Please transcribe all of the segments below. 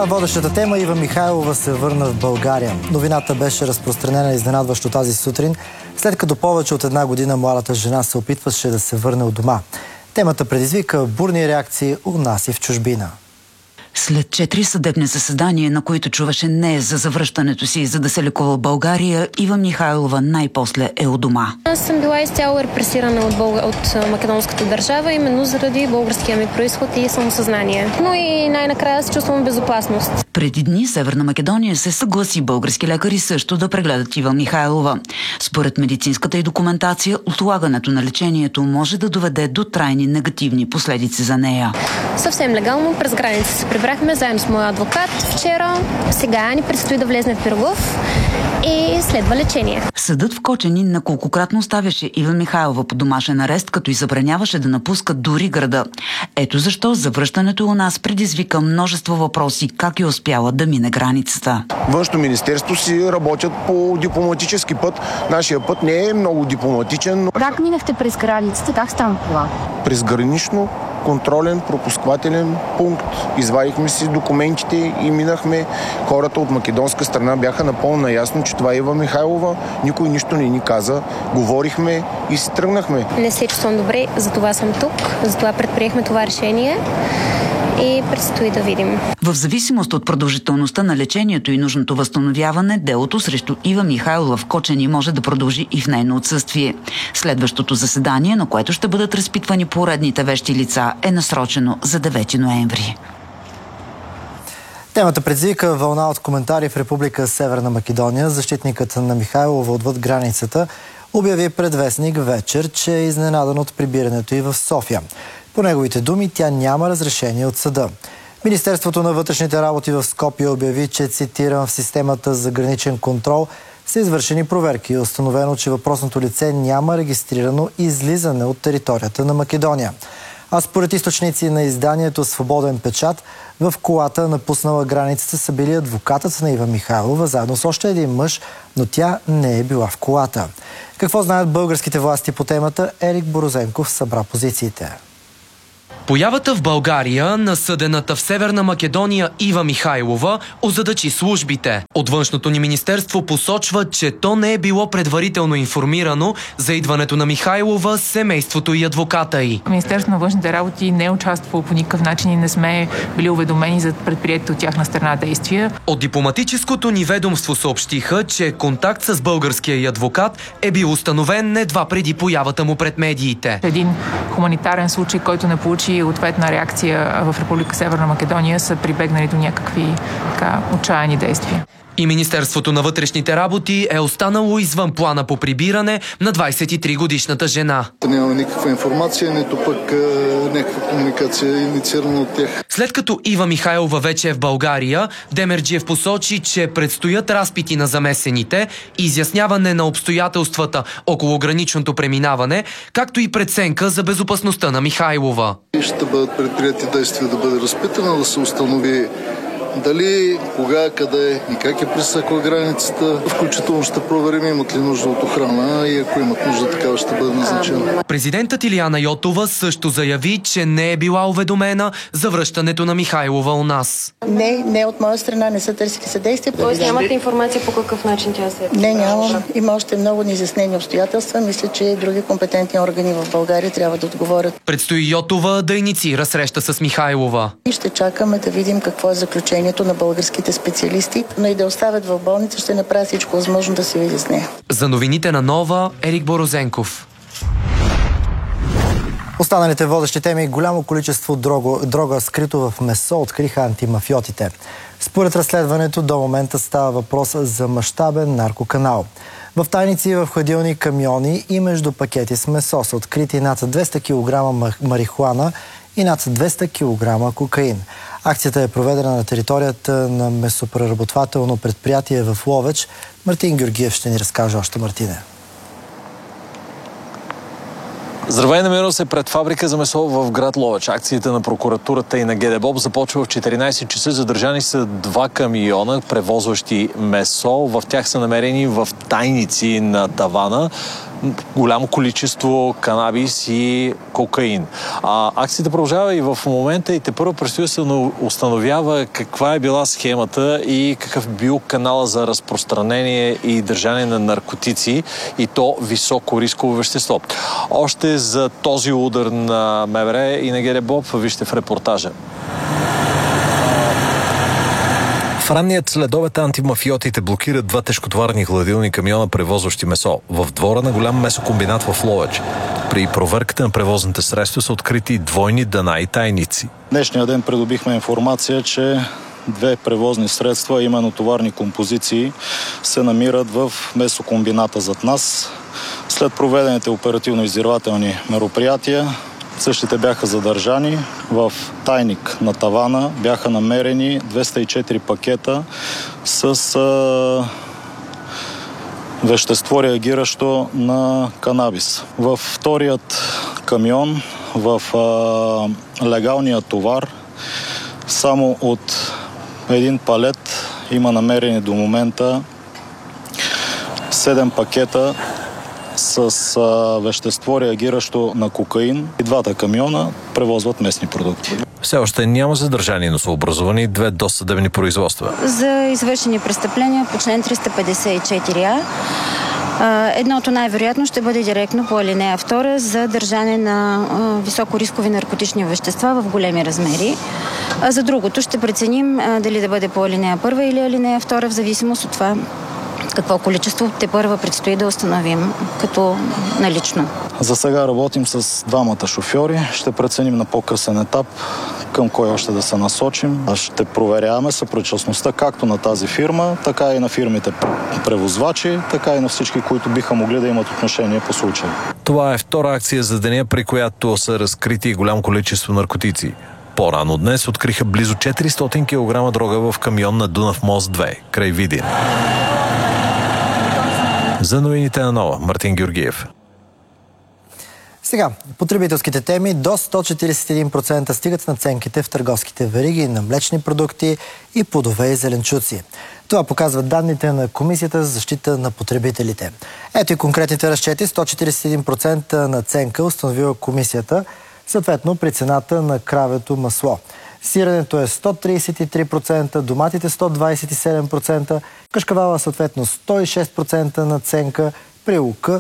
Сега водещата тема: Ива Михайлова се върна в България. Новината беше разпространена изненадващо тази сутрин, след като повече от една година младата жена се опитваше да се върне от дома. Темата предизвика бурни реакции у нас и в чужбина. След 4 съдебни заседания, на които чуваше не за завръщането си, за да се лекува в България, Ива Михайлова най-после е у дома. Аз съм била изцяло репресирана от македонската държава, именно заради българския ми произход и самосъзнание. Но и най-накрая се чувствам безопасност. Преди дни Северна Македония се съгласи български лекари също да прегледат Ива Михайлова. Според медицинската и документация, отлагането на лечението може да доведе до трайни негативни последици за нея. Съвсем легално през граница се прибрахме заедно с моя адвокат вчера. Сега ни предстои да влезне в Пирогов и следва лечение. Съдът в Кочани неколкократно оставяше Ива Михайлова под домашен арест, като и забраняваше да напуска дори града. Ето защо завръщането у нас предизвика множество въпроси как е успяла да мине границата. Външно министерство си работят по дипломатически път. Нашия път не е много дипломатичен. Как минахте през границата? Как стана това? През гранично контролен пропусквателен пункт. Извадихме си документите и минахме. Хората от македонска страна бяха напълно наясно, че това е Ива Михайлова. Никой нищо не ни каза. Говорихме и си тръгнахме. Не се чувствам добре, затова съм тук. Затова предприехме това решение и предстои да видим. В зависимост от продължителността на лечението и нужното възстановяване, делото срещу Ива Михайлова в Кочани може да продължи и в нейно отсъствие. Следващото заседание, на което ще бъдат разпитвани поредните вещи лица, е насрочено за 9 ноември. Темата предизвика вълна от коментари в Република Северна Македония. Защитникът на Михайлова отвъд границата обяви пред вестник Вечер, че е изненадан от прибирането й в София. По неговите думи, тя няма разрешение от съда. Министерството на вътрешните работи в Скопие обяви, че, цитирам, в системата за граничен контрол са извършени проверки и е установено, че въпросното лице няма регистрирано излизане от територията на Македония. А според източници на изданието Свободен печат, в колата напуснала границата са били адвокатът на Ива Михайлова заедно с още един мъж, но тя не е била в колата. Какво знаят българските власти по темата? Ерик Борозенков събра позициите. Появата в България на съдената в Северна Македония Ива Михайлова озадачи службите. От външното ни министерство посочва, че то не е било предварително информирано за идването на Михайлова, семейството и адвоката й. Министерството на външните работи не е участвало по никакъв начин и не сме били уведомени за предприетите от тяхна страна действия. От дипломатическото ни ведомство съобщиха, че контакт с българския й адвокат е бил установен едва преди появата му пред медиите. Един хуманитарен случай, който не получи ответна реакция в Република Северна Македония, са прибегнали до някакви отчаяни действия. И Министерството на вътрешните работи е останало извън плана по прибиране на 23-годишната жена. Няма никаква информация, нито пък някаква комуникация инициирана от тях. След като Ива Михайлова вече е в България, Демерджиев посочи, че предстоят разпити на замесените, изясняване на обстоятелствата около граничното преминаване, както и преценка за безопасността на Михайлова. Ще бъдат предприети действия да бъде разпитана, да се установи дали, кога, къде и как е пресекла границата. Включително ще проверим имат ли нужда от охрана и ако имат нужда, такава ще бъде назначена. Президентът Илияна Йотова също заяви, че не е била уведомена за връщането на Михайлова у нас. Не от моя страна не са търсили съдействие. Тоест нямате информация по какъв начин тя се е? Не, нямам. Има още много неизяснени обстоятелства. Мисля, че други компетентни органи в България трябва да отговорят. Предстои Йотова да инициира среща с Михайлова. И ще чакаме да видим какво е заключението на българските специалисти, но и да оставят в болница, ще направя всичко възможно да се види с нея. За новините на Нова, Ерик Борозенков. Останалите водещи теми: голямо количество дрога скрито в месо откриха антимафиотите. Според разследването до момента става въпрос за мащабен наркоканал. В тайници и в хладилни камиони и между пакети с месо са открити над 200 кг марихуана и над 200 кг кокаин. Акцията е проведена на територията на месопреработвателно предприятие в Ловеч. Мартин Георгиев ще ни разкаже още. Мартине. Здравей, намира се пред фабрика за месо в град Ловеч. Акцията на прокуратурата и на ГДБОП започва в 14 часа. Задържани са 2 камиона, превозващи месо. В тях са намерени в тайници на тавана голямо количество канабис и кокаин. Акцията продължава и в момента и тепърва предстои да се установява каква е била схемата и какъв бил канала за разпространение и държане на наркотици и то високо рисково вещество. Още за този удар на МВР и на ГДБОП вижте в репортажа. В ранният следобед антимафиотите блокират два тежкотоварни хладилни камиона, превозващи месо, в двора на голям месокомбинат в Ловеч. При проверката на превозните средства са открити двойни дъна и тайници. Днешния ден придобихме информация, че две превозни средства, именно товарни композиции, се намират в месокомбината зад нас. След проведените оперативно-издирвателни мероприятия, същите бяха задържани. В тайник на тавана бяха намерени 204 пакета с вещество, реагиращо на канабис. Във вторият камион, в легалния товар, само от един палет има намерени до момента 7 пакета с вещество, реагиращо на кокаин. И двата камиона превозват местни продукти. Все още няма задържани, но са образувани две досъдебни производства. За извършени престъпления по член 354А едното най-вероятно ще бъде директно по алинея 2 за държане на високорискови наркотични вещества в големи размери. А за другото ще преценим дали да бъде по алинея 1 или алинея 2, в зависимост от това какво количество тепърва предстои да установим като налично. За сега работим с двамата шофьори. Ще преценим на по-късен етап към кой още да се насочим. Ще проверяваме съпричастността както на тази фирма, така и на фирмите превозвачи, така и на всички, които биха могли да имат отношение по случая. Това е втора акция за деня, при която са разкрити голямо количество наркотици. По-рано днес откриха близо 400 кг дрога в камион на Дунав мост 2, край Видин. За новините на Нова, Мартин Георгиев. Сега, потребителските теми до 141% стигат надценките в търговските вериги на млечни продукти и плодове и зеленчуци. Това показват данните на Комисията за защита на потребителите. Ето и конкретните разчети. 141% надценка установила Комисията, съответно при цената на кравето масло. Сиренето е 133%, доматите 127%, кашкавала съответно 106% надценка, при лука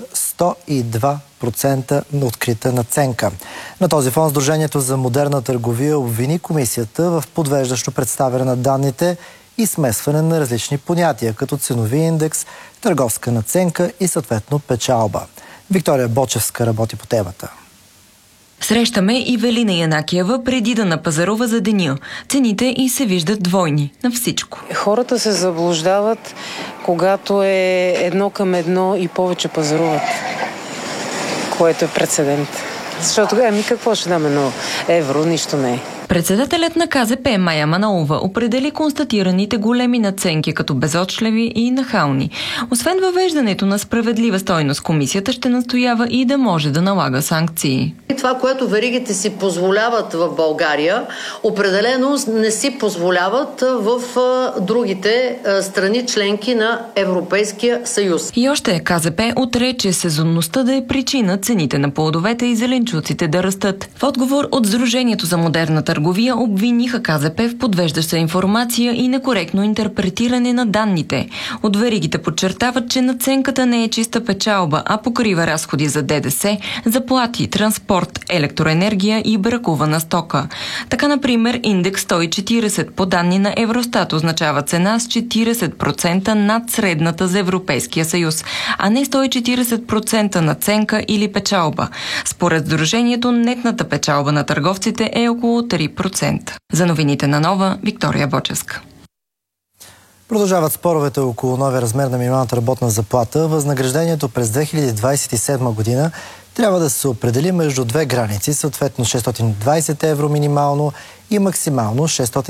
102% на открита надценка. На този фон Сдружението за модерна търговия обвини Комисията в подвеждащо представяне на данните и смесване на различни понятия, като ценови индекс, търговска надценка и съответно печалба. Виктория Бочевска работи по темата. Срещаме и Велина Янакиева преди да напазарува за деня. Цените и се виждат двойни на всичко. Хората се заблуждават, когато е 1:1 и повече пазаруват, което е прецедент. Защото какво ще даме на евро, нищо не е. Председателят на КЗП Майя Манолова определи констатираните големи надценки като безотшливи и нахални. Освен въвеждането на справедлива стойност, комисията ще настоява и да може да налага санкции. Това, което веригите си позволяват в България, определено не си позволяват в другите страни членки на Европейския съюз. И още КЗП отрече сезонността да е причина цените на плодовете и зеленчуците да растат. В отговор от Сдружението за модерна търговия обвиниха КЗП в подвеждаща информация и некоректно интерпретиране на данните. От веригите подчертават, че надценката не е чиста печалба, а покрива разходи за ДДС, заплати, транспорт, електроенергия и бракувана стока. Така, например, индекс 140 по данни на Евростат означава цена с 40% над средната за Европейския съюз, а не 140% надценка или печалба. Според Сдружението, нетната печалба на търговците е около 3%. За новините на Нова, Виктория Бочевска. Продължават споровете около новия размер на минималната работна заплата. Възнаграждението през 2027 година трябва да се определи между две граници, съответно 620 евро минимално и максимално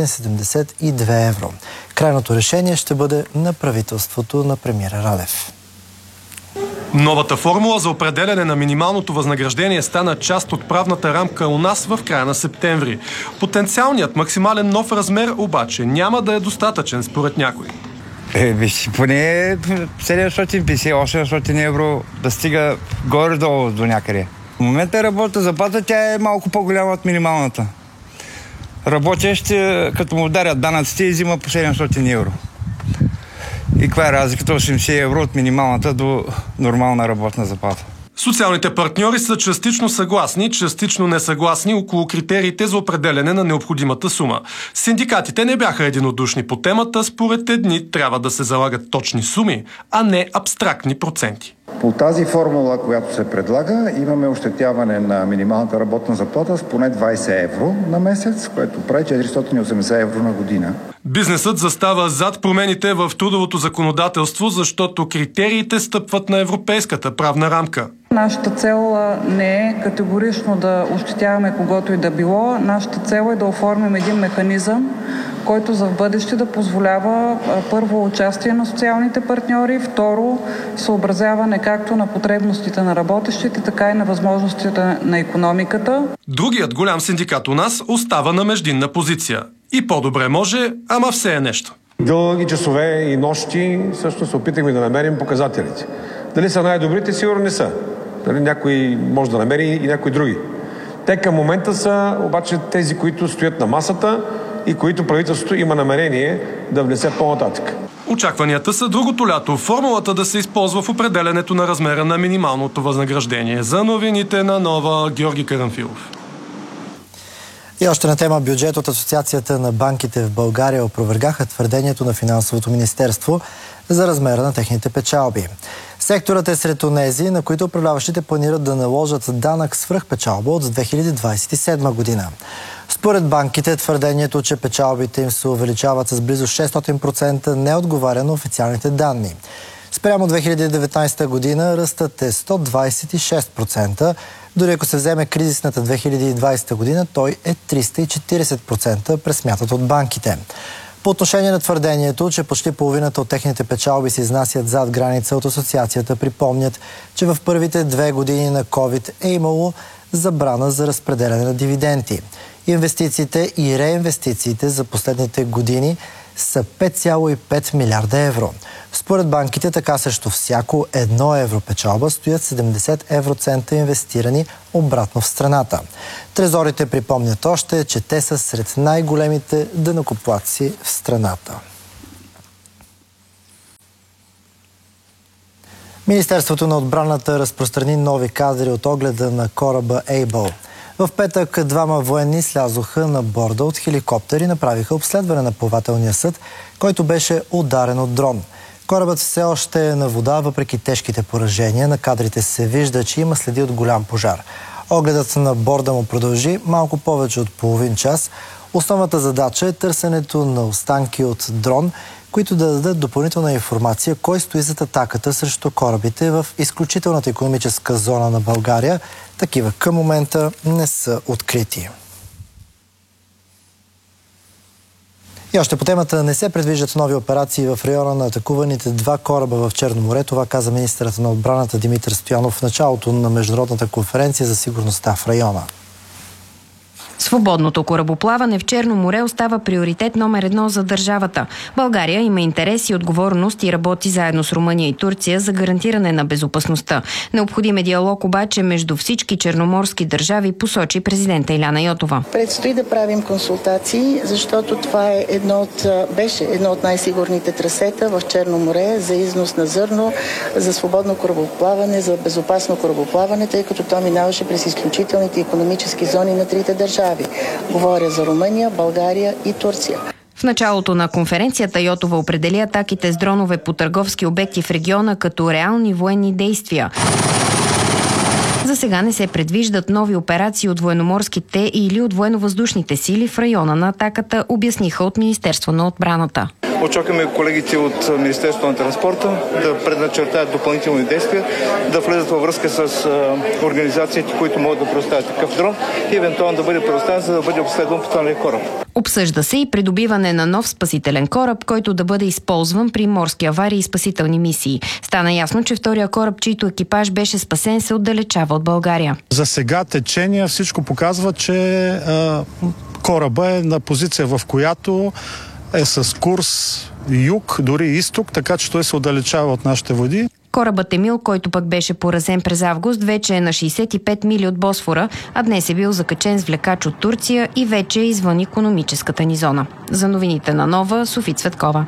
672 евро. Крайното решение ще бъде на правителството на премиера Радев. Новата формула за определяне на минималното възнаграждение стана част от правната рамка у нас в края на септември. Потенциалният максимален нов размер обаче няма да е достатъчен според някой. Поне 750-800 евро да стига горе-долу до някъде. В момента работната заплата, тя е малко по-голяма от минималната. Работещ, като му ударят данъците, и взима по 700 евро. И каква е разликата 80 евро от минималната до нормална работна заплата? Социалните партньори са частично съгласни, частично несъгласни около критериите за определене на необходимата сума. Синдикатите не бяха единодушни по темата. Според едни трябва да се залагат точни суми, а не абстрактни проценти. По тази формула, която се предлага, имаме ощетяване на минималната работна заплата с поне 20 евро на месец, което прави 480 евро на година. Бизнесът застава зад промените в трудовото законодателство, защото критериите стъпват на европейската правна рамка. Нашата цел не е категорично да ощетяваме когото и да било. Нашата цел е да оформим един механизъм, който за в бъдеще да позволява първо участие на социалните партньори, второ съобразяване както на потребностите на работещите, така и на възможностите на икономиката. Другият голям синдикат у нас остава на междинна позиция. И по-добре може, ама все е нещо. Дълги часове и нощи също се опитахме да намерим показателите. Дали са най-добрите? Сигурно не са. Дали някой може да намери и някои други. Те към момента са обаче тези, които стоят на масата и които правителството има намерение да внесе по-нататък. Очакванията са другото лято формулата да се използва в определенето на размера на минималното възнаграждение. За новините на Нова, Георги Карамфилов. И още на тема бюджет от Асоциацията на банките в България опровергаха твърдението на Финансовото министерство за размера на техните печалби. Секторът е сред онези, на които управляващите планират да наложат данък свръхпечалба от 2027 година. Според банките, твърдението, че печалбите им се увеличават с близо 600%, не отговаря на официалните данни. Спрямо 2019 година ръстът е 126%, дори ако се вземе кризисната 2020 година, той е 340%, пресмятат от банките. По отношение на твърдението, че почти половината от техните печалби се изнасят зад граница, от асоциацията припомнят, че в първите 2 години на COVID е имало забрана за разпределяне на дивиденти. Инвестициите и реинвестициите за последните години са 5,5 милиарда евро. Според банките, така срещу всяко 1 евро печалба стоят 70 евроцента инвестирани обратно в страната. Трезорите припомнят още, че те са сред най-големите данъкоплатци в страната. Министерството на отбраната разпространи нови кадри от огледа на кораба Able. В петък 2 военни слязоха на борда от хеликоптер и направиха обследване на плавателния съд, който беше ударен от дрон. Корабът все още е на вода, въпреки тежките поражения. На кадрите се вижда, че има следи от голям пожар. Огледът на борда му продължи малко повече от половин час. Основната задача е търсенето на останки от дрон, които да дадат допълнителна информация кой стои зад атаката срещу корабите в изключителната икономическа зона на България. Такива към момента не са открити. И още по темата, не се предвиждат нови операции в района на атакуваните 2 кораба в Черно море. Това каза министърът на отбраната Димитър Стоянов в началото на Международната конференция за сигурността в района. Свободното корабоплаване в Черно море остава приоритет номер 1 за държавата. България има интерес и отговорност и работи заедно с Румъния и Турция за гарантиране на безопасността. Необходим е диалог обаче между всички черноморски държави, посочи президента Иляна Йотова. Предстои да правим консултации, защото това е беше едно от най-сигурните трасета в Черно море за износ на зърно, за свободно корабоплаване, за безопасно корабоплаване, тъй като то минаваше през изключителните икономически зони на трите държави. Говоря за Румъния, България и Турция. В началото на конференцията Йотова определи атаките с дронове по търговски обекти в региона като реални военни действия. За сега не се предвиждат нови операции от военноморските или от военновъздушните сили в района на атаката, обясниха от Министерство на отбраната. Очакваме колегите от Министерството на транспорта да предначертаят допълнителни действия, да влезат във връзка с организациите, които могат да предоставят такъв дрон и евентуално да бъде предоставен, за да бъде обследван потонен кораб. Обсъжда се и придобиване на нов спасителен кораб, който да бъде използван при морски аварии и спасителни мисии. Стана ясно, че втория кораб, чийто екипаж беше спасен, се отдалечава от България. За сега течение всичко показва, че кораба е на позиция, в която е с курс юг, дори изток, така че той се отдалечава от нашите води. Корабът Емил, който пък беше поразен през август, вече е на 65 мили от Босфора, а днес е бил закачен с влекач от Турция и вече е извън икономическата ни зона. За новините на Нова, Софи Цветкова.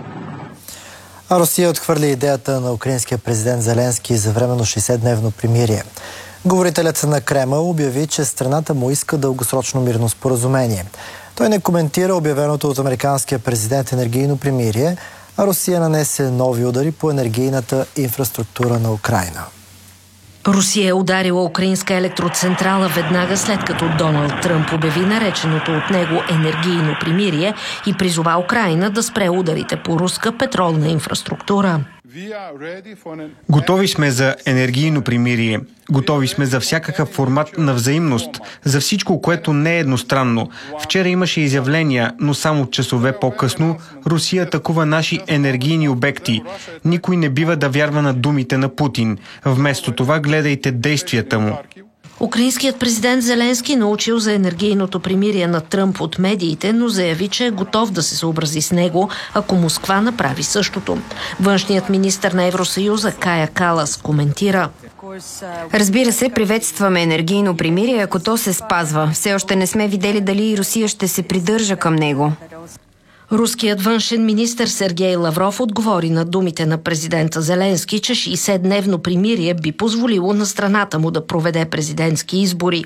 А Русия отхвърли идеята на украинския президент Зеленски за временно 60-дневно примирие. Говорителят на Кремъл обяви, че страната му иска дългосрочно мирно споразумение. Той не коментира обявеното от американския президент енергийно примирие, а Русия нанесе нови удари по енергийната инфраструктура на Украйна. Русия е ударила украинска електроцентрала веднага след като Доналд Тръмп обяви нареченото от него енергийно примирие и призова Украйна да спре ударите по руска петролна инфраструктура. Готови сме за енергийно примирие. Готови сме за всякакъв формат на взаимност, за всичко, което не е едностранно. Вчера имаше изявления, но само часове по-късно Русия атакува наши енергийни обекти. Никой не бива да вярва на думите на Путин. Вместо това гледайте действията му. Украинският президент Зеленски научил за енергийното примирие на Тръмп от медиите, но заяви, че е готов да се съобрази с него, ако Москва направи същото. Външният министър на Евросъюза Кая Калас коментира: Разбира се, приветстваме енергийно примирие, ако то се спазва. Все още не сме видели дали Русия ще се придържа към него. Руският външен министър Сергей Лавров отговори на думите на президента Зеленски, че 60-дневно примирие би позволило на страната му да проведе президентски избори.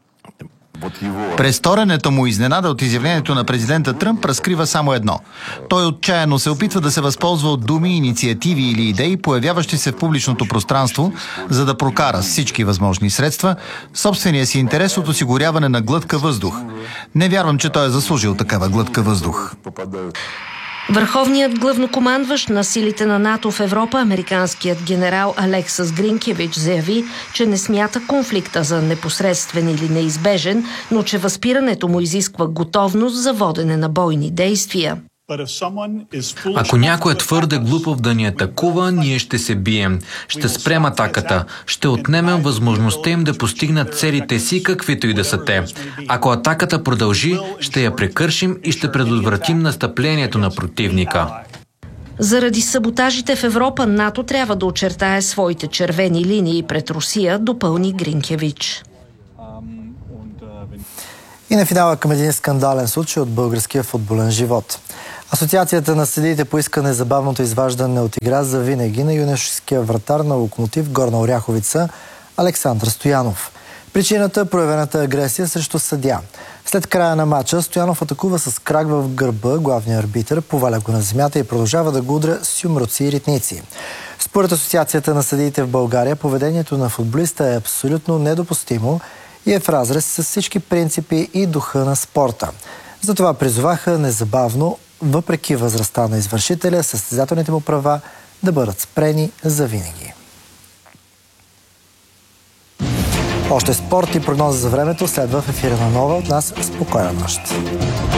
Престоренето му изненада от изявлението на президента Тръмп разкрива само едно. Той отчаяно се опитва да се възползва от думи, инициативи или идеи, появяващи се в публичното пространство, за да прокара с всички възможни средства собствения си интерес от осигуряване на глътка въздух. Не вярвам, че той е заслужил такава глътка въздух. Върховният главнокомандващ на силите на НАТО в Европа, американският генерал Алексас Гринкевич, заяви, че не смята конфликта за непосредствен или неизбежен, но че възпирането му изисква готовност за водене на бойни действия. Ако някой е твърде глупав да ни атакува, ние ще се бием. Ще спрем атаката. Ще отнемем възможността им да постигнат целите си, каквито и да са те. Ако атаката продължи, ще я прекършим и ще предотвратим настъплението на противника. Заради саботажите в Европа, НАТО трябва да очертае своите червени линии пред Русия, допълни Гринкевич. И на финала към един скандален случай от българския футболен живот. Асоциацията на съдиите поиска незабавното изваждане от игра за винаги на юношеския вратар на Локомотив Горна Оряховица Александър Стоянов. Причината е проявената агресия срещу съдия. След края на матча Стоянов атакува с крак в гърба главния арбитър, поваля го на земята и продължава да го удря с юмруци и ритници. Според Асоциацията на съдиите в България, поведението на футболиста е абсолютно недопустимо и е в разрез с всички принципи и духа на спорта. Затова призоваха незабавно, въпреки възрастта на извършителя, състезателните му права да бъдат спрени завинаги. Още спорт и прогноза за времето следва в ефира на Нова. От нас спокойна нощ.